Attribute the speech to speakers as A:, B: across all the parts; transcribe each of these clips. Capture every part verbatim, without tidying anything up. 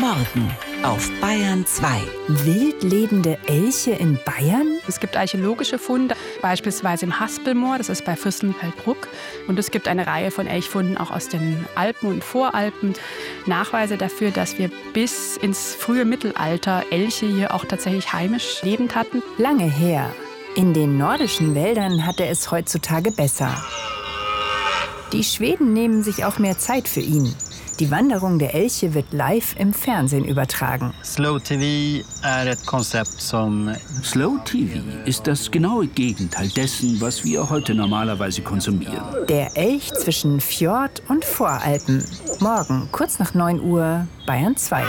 A: Morgen auf Bayern zwei.
B: Wild lebende Elche in Bayern?
C: Es gibt archäologische Funde, beispielsweise im Haspelmoor, das ist bei Fürstenfeldbruck. Und es gibt eine Reihe von Elchfunden auch aus den Alpen und Voralpen. Nachweise dafür, dass wir bis ins frühe Mittelalter Elche hier auch tatsächlich heimisch lebend hatten.
B: Lange her. In den nordischen Wäldern hat er es heutzutage besser. Die Schweden nehmen sich auch mehr Zeit für ihn. Die Wanderung der Elche wird live im Fernsehen übertragen.
D: Slow T V är ett koncept som...
E: Slow T V ist das genaue Gegenteil dessen, was wir heute normalerweise konsumieren.
B: Der Elch zwischen Fjord und Voralpen. Morgen, kurz nach neun Uhr, Bayern zwei.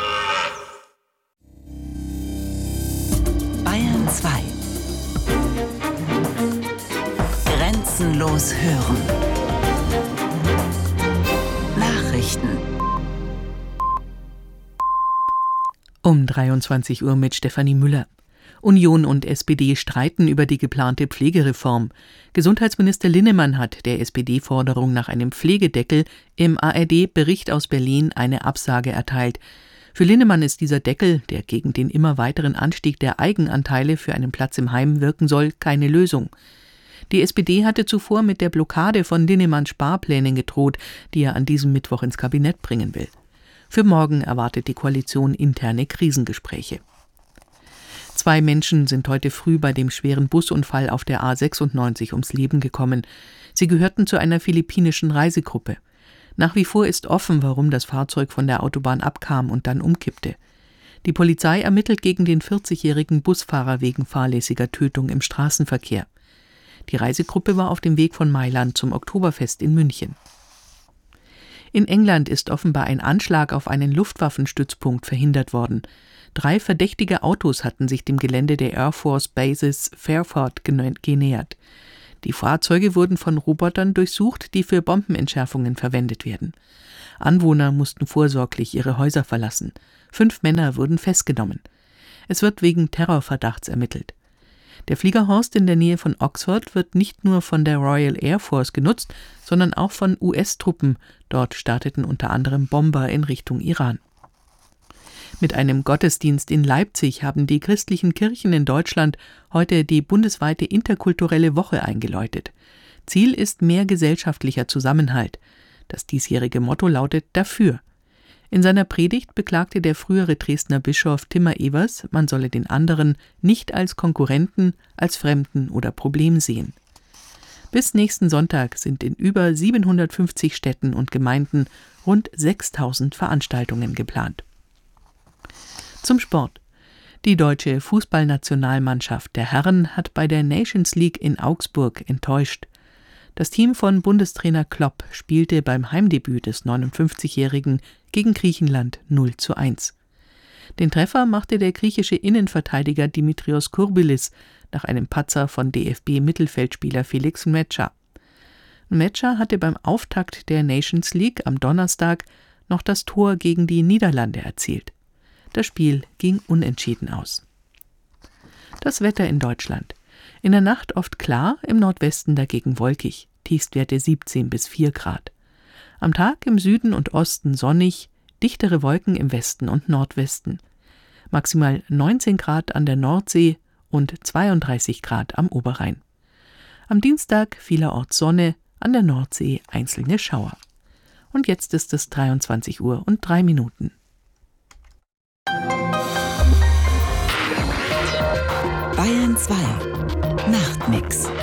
A: Bayern zwei. Grenzenlos hören. Nachrichten.
F: Um dreiundzwanzig Uhr mit Stefanie Müller. Union und S P D streiten über die geplante Pflegereform. Gesundheitsminister Linnemann hat der S P D-Forderung nach einem Pflegedeckel im A R D-Bericht aus Berlin eine Absage erteilt. Für Linnemann ist dieser Deckel, der gegen den immer weiteren Anstieg der Eigenanteile für einen Platz im Heim wirken soll, keine Lösung. Die S P D hatte zuvor mit der Blockade von Linnemanns Sparplänen gedroht, die er an diesem Mittwoch ins Kabinett bringen will. Für morgen erwartet die Koalition interne Krisengespräche. Zwei Menschen sind heute früh bei dem schweren Busunfall auf der A sechsundneunzig ums Leben gekommen. Sie gehörten zu einer philippinischen Reisegruppe. Nach wie vor ist offen, warum das Fahrzeug von der Autobahn abkam und dann umkippte. Die Polizei ermittelt gegen den vierzigjährigen Busfahrer wegen fahrlässiger Tötung im Straßenverkehr. Die Reisegruppe war auf dem Weg von Mailand zum Oktoberfest in München. In England ist offenbar ein Anschlag auf einen Luftwaffenstützpunkt verhindert worden. Drei verdächtige Autos hatten sich dem Gelände der Air Force Bases Fairford genähert. Die Fahrzeuge wurden von Robotern durchsucht, die für Bombenentschärfungen verwendet werden. Anwohner mussten vorsorglich ihre Häuser verlassen. Fünf Männer wurden festgenommen. Es wird wegen Terrorverdachts ermittelt. Der Fliegerhorst in der Nähe von Oxford wird nicht nur von der Royal Air Force genutzt, sondern auch von U S-Truppen. Dort starteten unter anderem Bomber in Richtung Iran. Mit einem Gottesdienst in Leipzig haben die christlichen Kirchen in Deutschland heute die bundesweite interkulturelle Woche eingeläutet. Ziel ist mehr gesellschaftlicher Zusammenhalt. Das diesjährige Motto lautet »Dafür«. In seiner Predigt beklagte der frühere Dresdner Bischof Timmer Evers, man solle den anderen nicht als Konkurrenten, als Fremden oder Problem sehen. Bis nächsten Sonntag sind in über siebenhundertfünfzig Städten und Gemeinden rund sechstausend Veranstaltungen geplant. Zum Sport. Die deutsche Fußballnationalmannschaft der Herren hat bei der Nations League in Augsburg enttäuscht. Das Team von Bundestrainer Klopp spielte beim Heimdebüt des neunundfünfzigjährigen gegen Griechenland null zu eins. Den Treffer machte der griechische Innenverteidiger Dimitrios Kourbilis nach einem Patzer von D F B-Mittelfeldspieler Felix Metscher. Metscher hatte beim Auftakt der Nations League am Donnerstag noch das Tor gegen die Niederlande erzielt. Das Spiel ging unentschieden aus. Das Wetter in Deutschland. In der Nacht oft klar, im Nordwesten dagegen wolkig, Tiefstwerte siebzehn bis vier Grad. Am Tag im Süden und Osten sonnig, dichtere Wolken im Westen und Nordwesten. Maximal neunzehn Grad an der Nordsee und zweiunddreißig Grad am Oberrhein. Am Dienstag vielerorts Sonne, an der Nordsee einzelne Schauer. Und jetzt ist es dreiundzwanzig Uhr und drei Minuten.
A: Bayern zwei. Nachtmix.